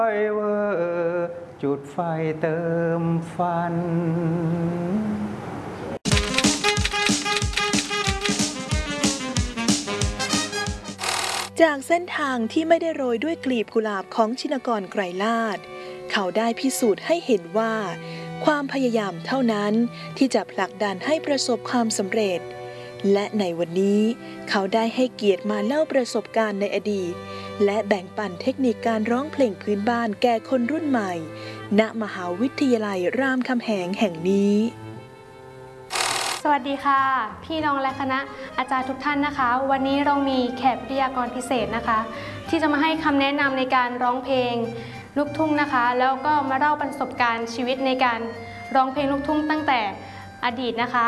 เวอร์จุดไฟเติมฝันจากเส้นทางที่ไม่ได้โรยด้วยกลีบกุหลาบของชินกรไกรลาภเขาได้พิสูจน์ให้เห็นว่าความพยายามเท่านั้นที่จะผลักดันให้ประสบความสำเร็จและในวันนี้เขาได้ให้เกียรติมาเล่าประสบการณ์ในอดีตและแบ่งปันเทคนิคการร้องเพลงพื้นบ้านแก่คนรุ่นใหม่ณมหาวิทยาลัยรามคำแหงแห่งนี้สวัสดีค่ะพี่น้องและคณะอาจารย์ทุกท่านนะคะวันนี้เรามีแขกวิทยากรพิเศษนะคะที่จะมาให้คำแนะนำในการร้องเพลงลูกทุ่งนะคะแล้วก็มาเล่าประสบการณ์ชีวิตในการร้องเพลงลูกทุ่งตั้งแต่อดีตนะคะ